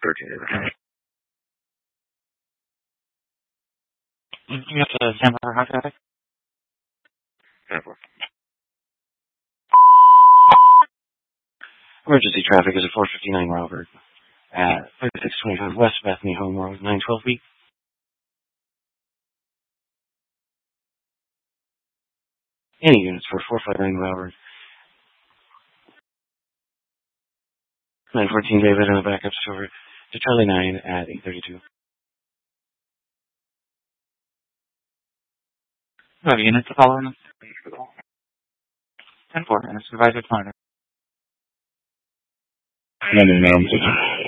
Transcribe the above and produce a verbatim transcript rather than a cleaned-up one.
thirteen, David. You have to stand for high traffic? ten four. Emergency traffic is at four fifty-nine Robert at thirty-six twenty-five West Bethany Home Road, nine twelve B. Any units for four fifty-nine Robert. nine fourteen David and the backups over to Charlie nine at eight thirty-two. What units to follow in? ten four, and a supervisor to monitor. And then, um,